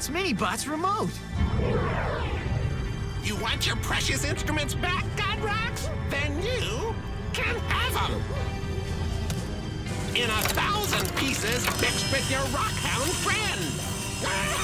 It's Minibot's remote. You want your precious instruments back, Godrox? Then you can have them. In 1,000 pieces mixed with your Rockhound friend.